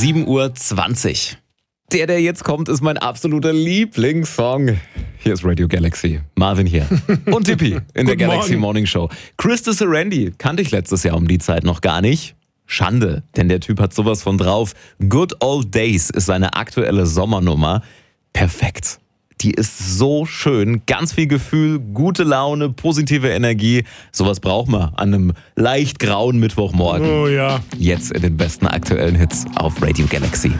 7:20 Uhr. Der jetzt kommt, ist mein absoluter Lieblingssong. Hier ist Radio Galaxy. Marvin hier. Und Tippi in der Galaxy Morning Show. Krista Serendi kannte ich letztes Jahr um die Zeit noch gar nicht. Schande, denn der Typ hat sowas von drauf. Good Old Days ist seine aktuelle Sommernummer. Perfekt. Die ist so schön. Ganz viel Gefühl, gute Laune, positive Energie. Sowas braucht man an einem leicht grauen Mittwochmorgen. Oh ja. Jetzt in den besten aktuellen Hits auf Radio Galaxy.